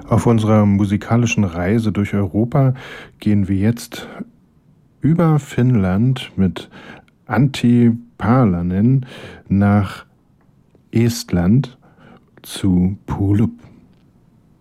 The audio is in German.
Auf unserer musikalischen Reise durch Europa gehen wir jetzt über Finnland mit Antti Paalanen nach Estland zu Pulup.